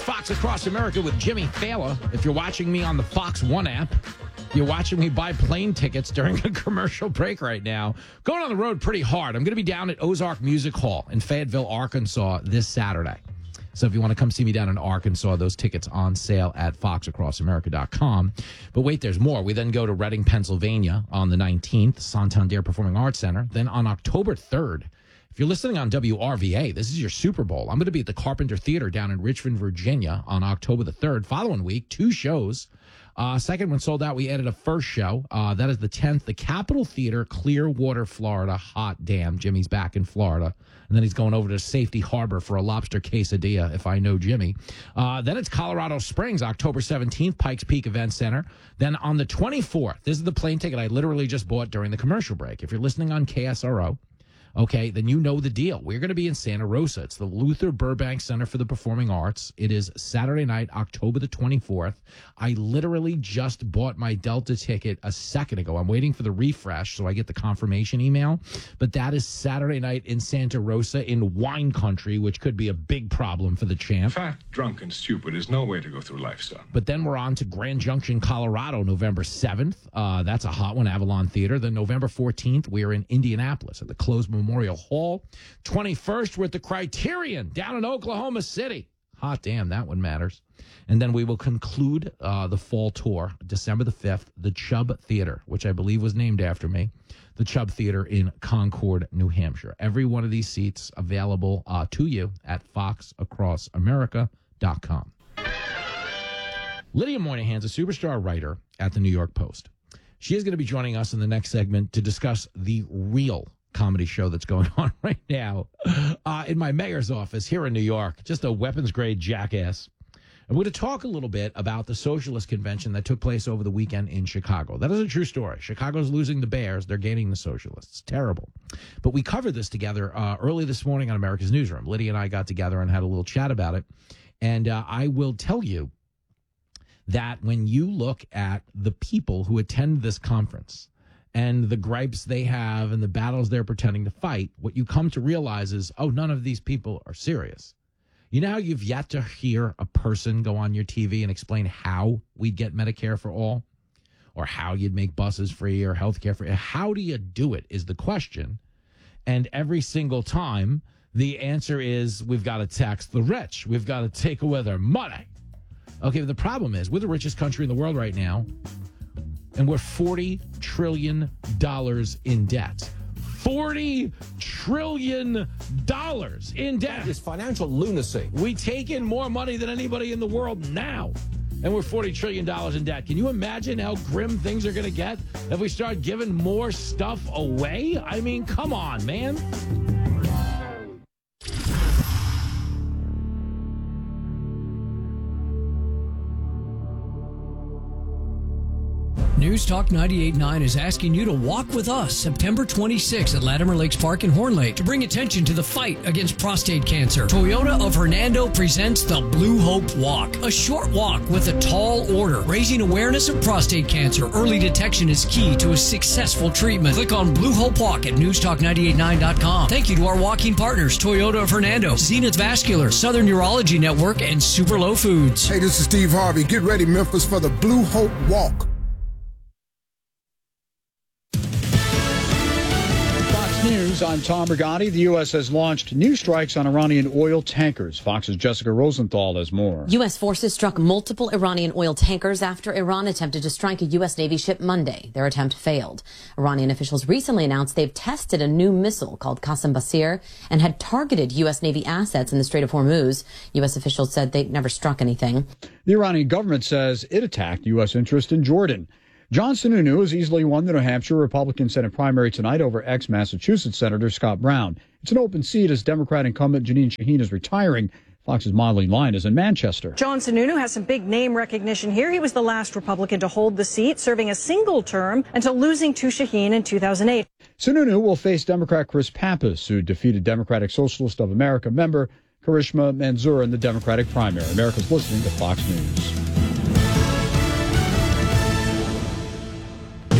Fox Across America with Jimmy Thaler. If you're watching me on the Fox One app, you're watching me buy plane tickets during a commercial break right now. Going on the road pretty hard. I'm going to be down at Ozark Music Hall in Fayetteville, Arkansas this Saturday. So if you want to come see me down in Arkansas, those tickets on sale at foxacrossamerica.com. But wait, there's more. We then go to Reading, Pennsylvania on the 19th, Santander Performing Arts Center. Then on October 3rd, if you're listening on WRVA, this is your Super Bowl. I'm going to be at the Carpenter Theater down in Richmond, Virginia on October the 3rd. Following week, 2 shows. Second one sold out. We added a first show. That is the 10th, the Capitol Theater, Clearwater, Florida. Hot damn, Jimmy's back in Florida. And then he's going over to Safety Harbor for a lobster quesadilla, if I know Jimmy. Then it's Colorado Springs, October 17th, Pikes Peak Event Center. Then on the 24th, this is the plane ticket I literally just bought during the commercial break. If you're listening on KSRO, okay, then you know the deal. We're going to be in Santa Rosa. It's the Luther Burbank Center for the Performing Arts. It is Saturday night, October the 24th. I literally just bought my Delta ticket a second ago. I'm waiting for the refresh so I get the confirmation email. But that is Saturday night in Santa Rosa in wine country, which could be a big problem for the champ. Fat, drunk, and stupid is no way to go through life, son. But then we're on to Grand Junction, Colorado, November 7th. That's a hot one, Avalon Theater. Then November 14th, we're in Indianapolis at the Close Memorial Hall. 21st, we're at the Criterion down in Oklahoma City. Hot damn, that one matters. And then we will conclude the fall tour, December the 5th, the Chubb Theater, which I believe was named after me, the Chubb Theater in Concord, New Hampshire. Every one of these seats available to you at foxacrossamerica.com. Lydia Moynihan's a superstar writer at the New York Post. She is going to be joining us in the next segment to discuss the real comedy show that's going on right now in my mayor's office here in New York. Just a weapons-grade jackass. And we're going to talk a little bit about the socialist convention that took place over the weekend in Chicago. That is a true story. Chicago's losing the Bears. They're gaining the socialists. Terrible. But we covered this together early this morning on America's Newsroom. Lydia and I got together and had a little chat about it. And I will tell you that when you look at the people who attend this conference and the gripes they have and the battles they're pretending to fight, what you come to realize is, oh, none of these people are serious. You know how you've yet to hear a person go on your TV and explain how we'd get Medicare for all, or how you'd make buses free or healthcare free? How do you do it is the question. And every single time, the answer is we've got to tax the rich. We've got to take away their money. Okay, but the problem is we're the richest country in the world right now, and we're $40 trillion in debt. $40 trillion in debt. It's financial lunacy. We take in more money than anybody in the world now, and we're $40 trillion in debt. Can you imagine how grim things are going to get if we start giving more stuff away? I mean, come on, man. News Talk 98.9 is asking you to walk with us September 26th at Latimer Lakes Park in Horn Lake to bring attention to the fight against prostate cancer. Toyota of Hernando presents the Blue Hope Walk, a short walk with a tall order, raising awareness of prostate cancer. Early detection is key to a successful treatment. Click on Blue Hope Walk at newstalk989.com. Thank you to our walking partners, Toyota of Hernando, Zenith Vascular, Southern Urology Network, and Super Low Foods. Hey, this is Steve Harvey. Get ready, Memphis, for the Blue Hope Walk. News, I'm Tom Brigatti. The U.S. has launched new strikes on Iranian oil tankers. Fox's Jessica Rosenthal has more. U.S. forces struck multiple Iranian oil tankers after Iran attempted to strike a U.S. Navy ship Monday. Their attempt failed. Iranian officials recently announced they've tested a new missile called Qassem Basir and had targeted U.S. Navy assets in the Strait of Hormuz. U.S. officials said they never struck anything. The Iranian government says it attacked U.S. interest in Jordan. John Sununu has easily won the New Hampshire Republican Senate primary tonight over ex-Massachusetts Senator Scott Brown. It's an open seat as Democrat incumbent Jeanine Shaheen is retiring. Fox's Molly Lyon is in Manchester. John Sununu has some big name recognition here. He was the last Republican to hold the seat, serving a single term until losing to Shaheen in 2008. Sununu will face Democrat Chris Pappas, who defeated Democratic Socialist of America member Karishma Mansour in the Democratic primary. America's listening to Fox News.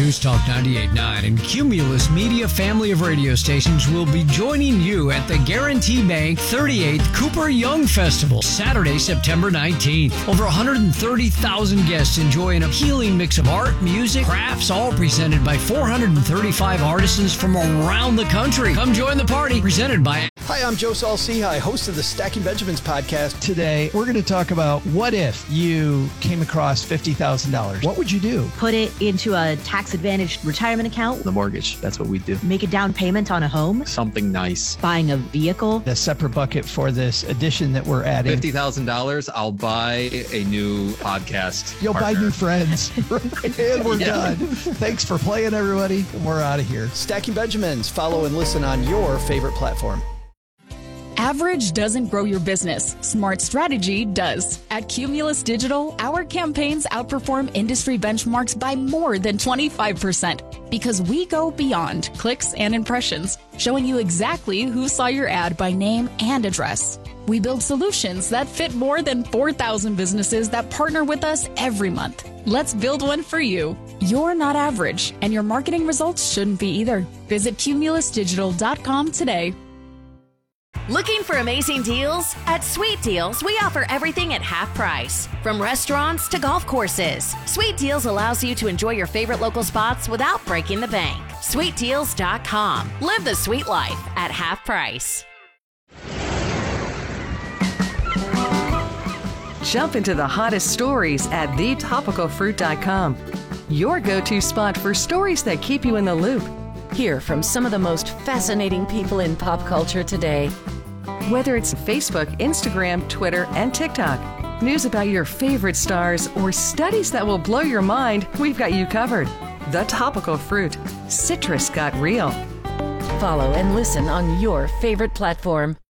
News Talk 98.9 and Cumulus Media family of radio stations will be joining you at the Guarantee Bank 38th Cooper Young Festival, Saturday, September 19th. Over 130,000 guests enjoy an appealing mix of art, music, crafts, all presented by 435 artisans from around the country. Come join the party, presented by... Hi, I'm Joe Saul-Sehy, host of the Stacking Benjamins podcast. Today, we're going to talk about what if you came across $50,000? What would you do? Put it into a tax-advantaged retirement account. The mortgage, that's what we do. Make a down payment on a home. Something nice. Buying a vehicle. A separate bucket for this addition that we're adding. $50,000, I'll buy a new podcast. You'll partner. buy new friends. And we're done. Thanks for playing, everybody. We're out of here. Stacking Benjamins. Follow and listen on your favorite platform. Average doesn't grow your business. Smart strategy does. At Cumulus Digital, our campaigns outperform industry benchmarks by more than 25% because we go beyond clicks and impressions, showing you exactly who saw your ad by name and address. We build solutions that fit more than 4,000 businesses that partner with us every month. Let's build one for you. You're not average, and your marketing results shouldn't be either. Visit cumulusdigital.com today. Looking for amazing deals? At Sweet Deals, we offer everything at half price. From restaurants to golf courses, Sweet Deals allows you to enjoy your favorite local spots without breaking the bank. SweetDeals.com. Live the sweet life at half price. Jump into the hottest stories at thetopicalfruit.com. Your go-to spot for stories that keep you in the loop. Hear from some of the most fascinating people in pop culture today. Whether it's Facebook, Instagram, Twitter, and TikTok, news about your favorite stars, or studies that will blow your mind, we've got you covered. The Topical Fruit. Citrus got real. Follow and listen on your favorite platform.